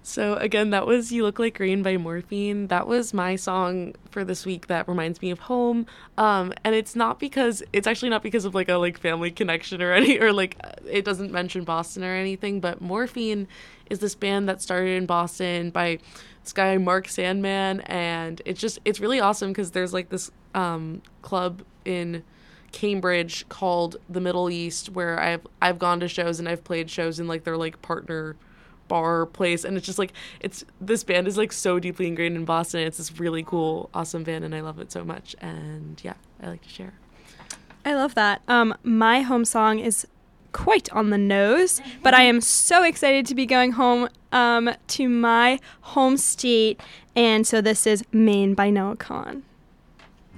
So again, that was You Look Like Rain by Morphine. That was my song for this week that reminds me of home. And it's actually not because of like a like family connection or any, or like it doesn't mention Boston or anything, but Morphine is this band that started in Boston by this guy Mark Sandman, and it's really awesome because there's like this club in Cambridge called the Middle East where I've gone to shows and I've played shows in like their like partner bar place, and it's just like this band is like so deeply ingrained in Boston. It's this really cool, awesome band, and I love it so much. And yeah, I like to share. I love that. My home song is quite on the nose, but I am so excited to be going home to my home state, and so this is Maine by Noah Kahan.